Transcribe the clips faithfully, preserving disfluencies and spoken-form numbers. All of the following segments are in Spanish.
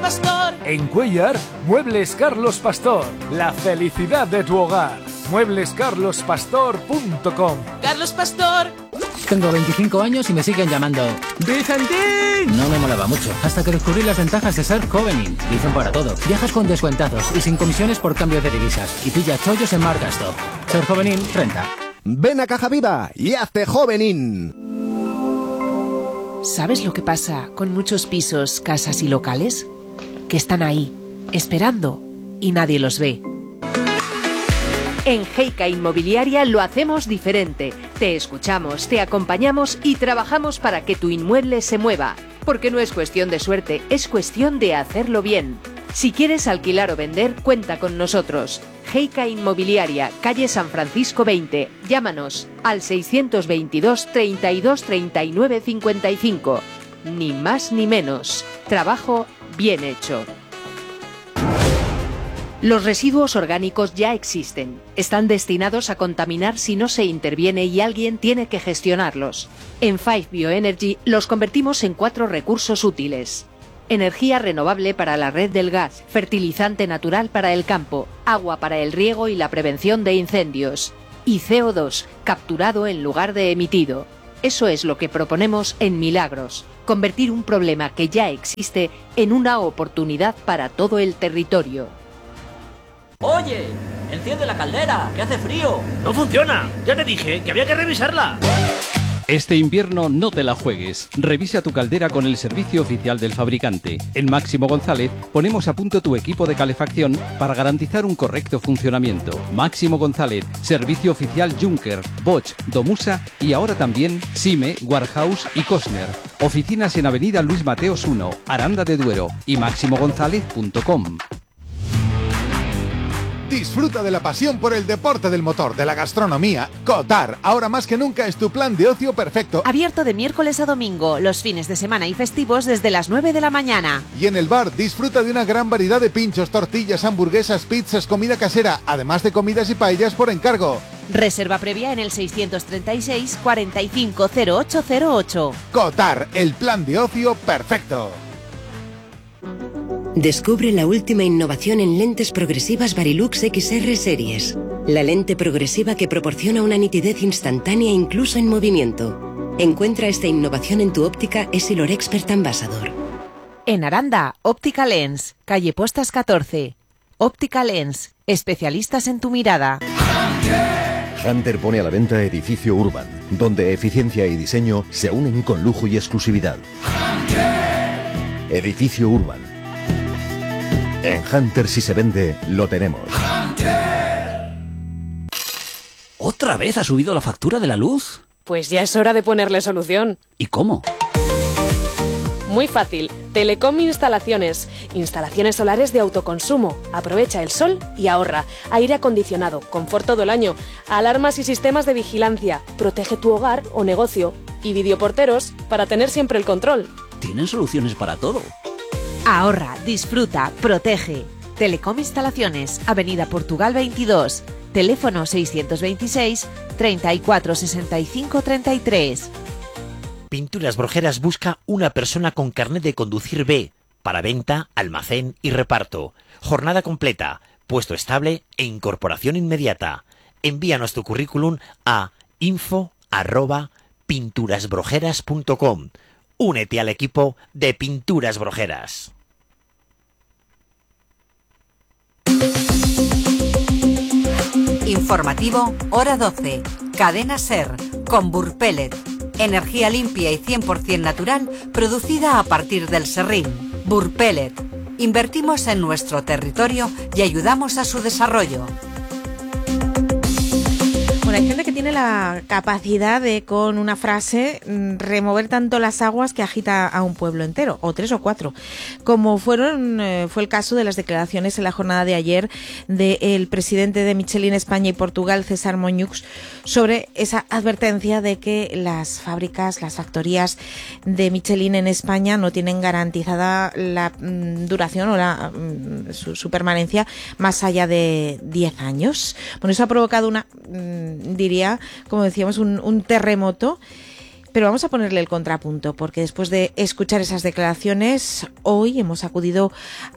Pastor. En Cuéllar, Muebles Carlos Pastor. La felicidad de tu hogar. muebles carlos pastor punto com. Carlos Pastor. Tengo veinticinco años y me siguen llamando ¡Vicentín! No me molaba mucho, hasta que descubrí las ventajas de ser Jovenin. Dicen para todo. Viajas con descuentazos y sin comisiones por cambio de divisas. Y pilla chollos en Marcastop. Ser Jovenin renta. Ven a Caja Viva y hazte Jovenin. ¿Sabes lo que pasa con muchos pisos, casas y locales? Que están ahí, esperando, y nadie los ve. En Heica Inmobiliaria lo hacemos diferente. Te escuchamos, te acompañamos y trabajamos para que tu inmueble se mueva. Porque no es cuestión de suerte, es cuestión de hacerlo bien. Si quieres alquilar o vender, cuenta con nosotros. Heica Inmobiliaria, calle San Francisco veinte. Llámanos al seiscientos veintidós, treinta y dos, treinta y nueve, cincuenta y cinco. Ni más ni menos. Trabajo bien hecho. Los residuos orgánicos ya existen. Están destinados a contaminar si no se interviene y alguien tiene que gestionarlos. En Five Bioenergy los convertimos en cuatro recursos útiles. Energía renovable para la red del gas, fertilizante natural para el campo, agua para el riego y la prevención de incendios. Y C O dos, capturado en lugar de emitido. Eso es lo que proponemos en Milagros. Convertir un problema que ya existe en una oportunidad para todo el territorio. Oye, enciende la caldera, que hace frío. No funciona, ya te dije que había que revisarla. Este invierno no te la juegues. Revisa tu caldera con el servicio oficial del fabricante. En Máximo González ponemos a punto tu equipo de calefacción para garantizar un correcto funcionamiento. Máximo González, servicio oficial Juncker, Bosch, Domusa y ahora también Sime, Warhouse y Cosner. Oficinas en Avenida Luis Mateos uno, Aranda de Duero y máximo gonzález punto com. Disfruta de la pasión por el deporte del motor, de la gastronomía. Cotar, ahora más que nunca es tu plan de ocio perfecto. Abierto de miércoles a domingo, los fines de semana y festivos desde las nueve de la mañana. Y en el bar disfruta de una gran variedad de pinchos, tortillas, hamburguesas, pizzas, comida casera, además de comidas y paellas por encargo. Reserva previa en el seiscientos treinta y seis, cuarenta y cinco, cero ocho cero ocho. Cotar, el plan de ocio perfecto. Descubre la última innovación en lentes progresivas Varilux X R Series. La lente progresiva que proporciona una nitidez instantánea incluso en movimiento. Encuentra esta innovación en tu óptica Essilor Expert Ambassador. En Aranda, Óptica Lens, calle Postas catorce. Óptica Lens, especialistas en tu mirada. Hunter pone a la venta Edificio Urban, donde eficiencia y diseño se unen con lujo y exclusividad. Edificio Urban. En Hunter, si se vende, lo tenemos. ¿Otra vez ha subido la factura de la luz? Pues ya es hora de ponerle solución. ¿Y cómo? Muy fácil. Telecom Instalaciones. Instalaciones solares de autoconsumo. Aprovecha el sol y ahorra. Aire acondicionado, confort todo el año, alarmas y sistemas de vigilancia. Protege tu hogar o negocio. Y videoporteros para tener siempre el control. Tienen soluciones para todo. Ahorra, disfruta, protege. Telecom Instalaciones, Avenida Portugal veintidós. Teléfono seiscientos veintiséis, treinta y cuatro, sesenta y cinco, treinta y tres. Pinturas Brojeras busca una persona con carnet de conducir B para venta, almacén y reparto. Jornada completa, puesto estable e incorporación inmediata. Envíanos tu currículum a info arroba pinturasbrojeras punto com. Únete al equipo de Pinturas Brojeras. Informativo, hora doce. Cadena SER, con Burpelet. Energía limpia y cien por ciento natural, producida a partir del serrín. Burpelet. Invertimos en nuestro territorio y ayudamos a su desarrollo. Bueno, hay gente que tiene la capacidad de, con una frase, remover tanto las aguas que agita a un pueblo entero, o tres o cuatro, como fueron eh, fue el caso de las declaraciones en la jornada de ayer del presidente de Michelin España y Portugal, César Moñux, sobre esa advertencia de que las fábricas, las factorías de Michelin en España no tienen garantizada la mm, duración o la, mm, su, su permanencia más allá de diez años. Bueno, eso ha provocado una... Mm, diría, como decíamos, un, un terremoto. Pero vamos a ponerle el contrapunto, porque después de escuchar esas declaraciones, hoy hemos acudido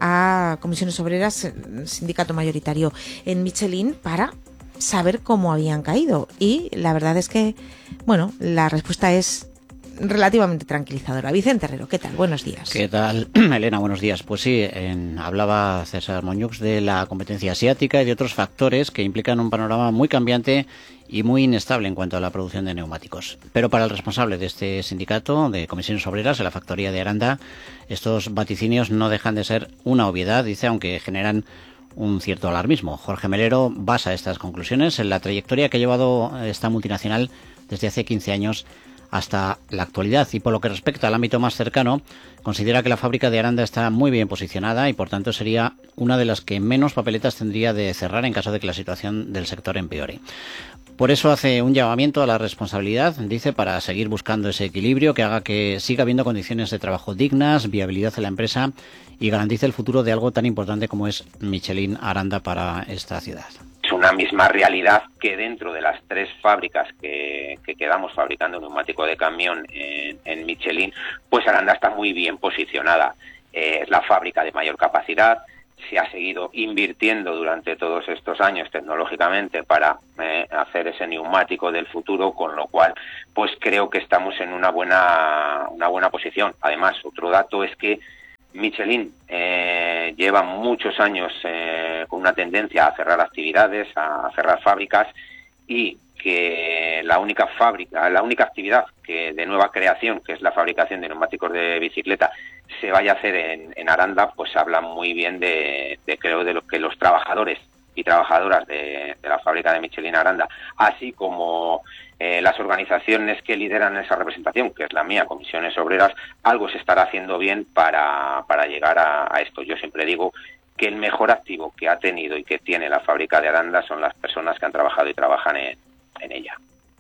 a Comisiones Obreras, sindicato mayoritario en Michelin, para saber cómo habían caído. Y la verdad es que, bueno, la respuesta es relativamente tranquilizadora. Vicente Herrero, ¿qué tal? Buenos días. ¿Qué tal, Elena? Buenos días. Pues sí, en, hablaba César Moñux de la competencia asiática y de otros factores que implican un panorama muy cambiante y muy inestable en cuanto a la producción de neumáticos. Pero para el responsable de este sindicato de Comisiones Obreras en la factoría de Aranda, estos vaticinios no dejan de ser una obviedad, dice, aunque generan un cierto alarmismo. Jorge Melero basa estas conclusiones en la trayectoria que ha llevado esta multinacional desde hace quince años hasta la actualidad, y por lo que respecta al ámbito más cercano, considera que la fábrica de Aranda está muy bien posicionada y por tanto sería una de las que menos papeletas tendría de cerrar en caso de que la situación del sector empeore. Por eso hace un llamamiento a la responsabilidad, dice, para seguir buscando ese equilibrio que haga que siga habiendo condiciones de trabajo dignas, viabilidad en la empresa y garantice el futuro de algo tan importante como es Michelin Aranda para esta ciudad. Es una misma realidad que dentro de las tres fábricas que, que quedamos fabricando neumático de camión en, en Michelin, pues Aranda está muy bien posicionada. Eh, es la fábrica de mayor capacidad, se ha seguido invirtiendo durante todos estos años tecnológicamente para eh, hacer ese neumático del futuro, con lo cual pues creo que estamos en una buena, una buena posición. Además, otro dato es que Michelin eh, lleva muchos años eh, con una tendencia a cerrar actividades, a cerrar fábricas, y que la única fábrica, la única actividad que de nueva creación, que es la fabricación de neumáticos de bicicleta, se vaya a hacer en, en Aranda, pues habla muy bien de, de creo de lo que los trabajadores y trabajadoras de, de la fábrica de Michelin Aranda, así como eh, las organizaciones que lideran esa representación, que es la mía, Comisiones Obreras, algo se estará haciendo bien para, para llegar a, a esto. Yo siempre digo que el mejor activo que ha tenido y que tiene la fábrica de Aranda son las personas que han trabajado y trabajan en, en ella.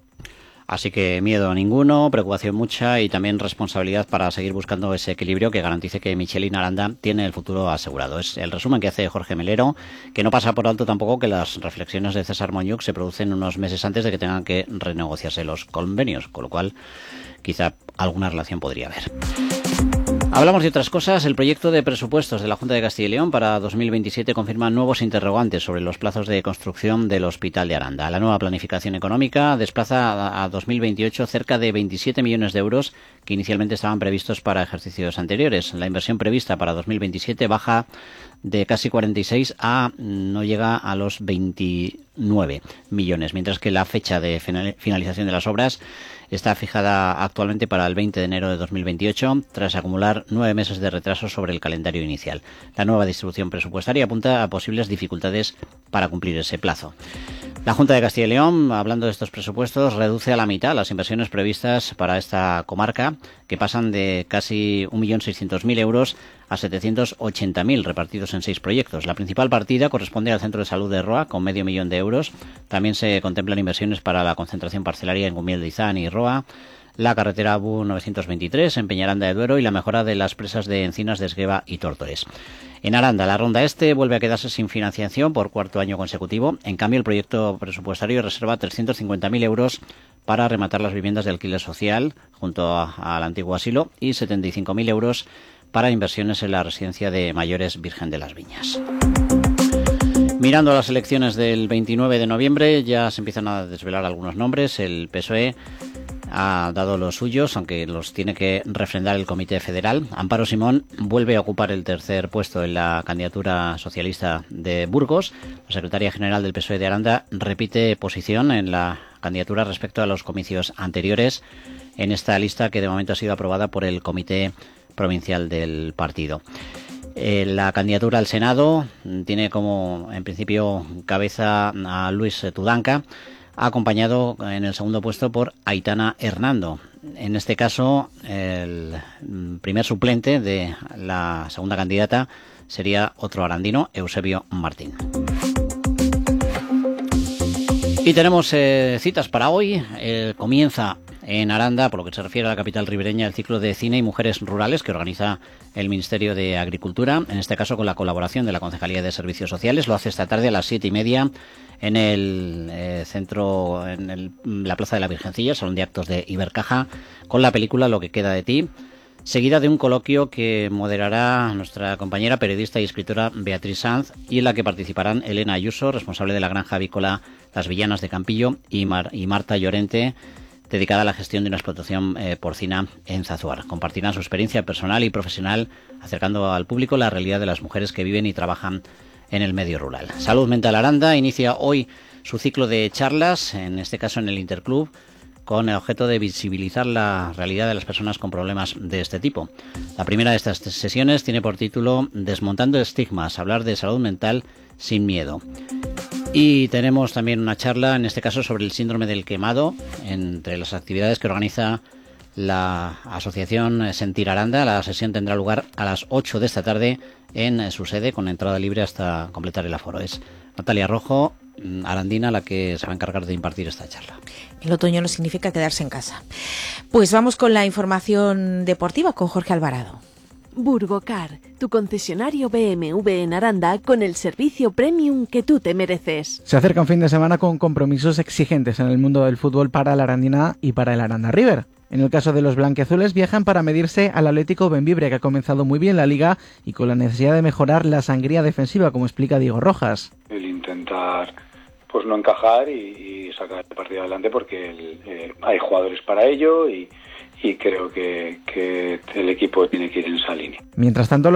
Así que miedo ninguno, preocupación mucha y también responsabilidad para seguir buscando ese equilibrio que garantice que Michelin Aranda tiene el futuro asegurado. Es el resumen que hace Jorge Melero, que no pasa por alto tampoco que las reflexiones de César Moñux se producen unos meses antes de que tengan que renegociarse los convenios, con lo cual quizá alguna relación podría haber. Hablamos de otras cosas. El proyecto de presupuestos de la Junta de Castilla y León para dos mil veintisiete confirma nuevos interrogantes sobre los plazos de construcción del Hospital de Aranda. La nueva planificación económica desplaza a dos mil veintiocho cerca de veintisiete millones de euros que inicialmente estaban previstos para ejercicios anteriores. La inversión prevista para dos mil veintisiete baja de casi cuarenta y seis a no llega a los veintinueve millones, mientras que la fecha de finalización de las obras está fijada actualmente para el veinte de enero de dos mil veintiocho, tras acumular nueve meses de retraso sobre el calendario inicial. La nueva distribución presupuestaria apunta a posibles dificultades para cumplir ese plazo. La Junta de Castilla y León, hablando de estos presupuestos, reduce a la mitad las inversiones previstas para esta comarca, que pasan de casi un millón seiscientos mil euros a setecientos ochenta mil, repartidos en seis proyectos. La principal partida corresponde al Centro de Salud de Roa, con medio millón de euros. También se contemplan inversiones para la concentración parcelaria en Gumiel de Izán y Roa, la carretera B U novecientos veintitrés en Peñaranda de Duero y la mejora de las presas de Encinas de Esgueva y Tórtores. En Aranda, la ronda este vuelve a quedarse sin financiación por cuarto año consecutivo. En cambio, el proyecto presupuestario reserva trescientos cincuenta mil euros para rematar las viviendas de alquiler social junto al antiguo asilo y setenta y cinco mil euros para inversiones en la residencia de mayores Virgen de las Viñas. Mirando a las elecciones del veintinueve de noviembre, ya se empiezan a desvelar algunos nombres. El P S O E ha dado los suyos, aunque los tiene que refrendar el Comité Federal. Amparo Simón vuelve a ocupar el tercer puesto en la candidatura socialista de Burgos. La secretaria general del P S O E de Aranda repite posición en la candidatura respecto a los comicios anteriores en esta lista que de momento ha sido aprobada por el Comité Provincial del partido. Eh, la candidatura al Senado tiene como, en principio, cabeza a Luis Tudanca, acompañado en el segundo puesto por Aitana Hernando. En este caso, el primer suplente de la segunda candidata sería otro arandino, Eusebio Martín. Y tenemos eh, citas para hoy. Eh, comienza en Aranda, por lo que se refiere a la capital ribereña, el ciclo de cine y mujeres rurales que organiza el Ministerio de Agricultura, en este caso con la colaboración de la Concejalía de Servicios Sociales. Lo hace esta tarde a las siete y media en el eh, centro, en el, la Plaza de la Virgencilla, Salón de Actos de Ibercaja, con la película Lo que queda de ti, seguida de un coloquio que moderará nuestra compañera periodista y escritora Beatriz Sanz, y en la que participarán Elena Ayuso, responsable de la granja avícola Las Villanas de Campillo, y, Mar, y Marta Llorente, dedicada a la gestión de una explotación eh, porcina en Zazuar. Compartirán su experiencia personal y profesional, acercando al público la realidad de las mujeres que viven y trabajan en el medio rural. Salud Mental Aranda inicia hoy su ciclo de charlas, en este caso en el Interclub, con el objeto de visibilizar la realidad de las personas con problemas de este tipo. La primera de estas sesiones tiene por título Desmontando estigmas, hablar de salud mental sin miedo. Y tenemos también una charla, en este caso sobre el síndrome del quemado, entre las actividades que organiza la asociación Sentir Aranda. La sesión tendrá lugar a las ocho de esta tarde en su sede, con entrada libre hasta completar el aforo. Es Natalia Rojo, arandina, la que se va a encargar de impartir esta charla. El otoño no significa quedarse en casa. Pues vamos con la información deportiva con Jorge Alvarado. Burgocar, tu concesionario B M W en Aranda con el servicio premium que tú te mereces. Se acerca un fin de semana con compromisos exigentes en el mundo del fútbol para la Arandina y para el Aranda River. En el caso de los blanquiazules, viajan para medirse al Atlético Bembibre, que ha comenzado muy bien la liga y con la necesidad de mejorar la sangría defensiva, como explica Diego Rojas. El intentar pues no encajar y, y sacar el partido adelante, porque el, eh, hay jugadores para ello y, y creo que, que el equipo tiene que ir en esa línea. Mientras tanto,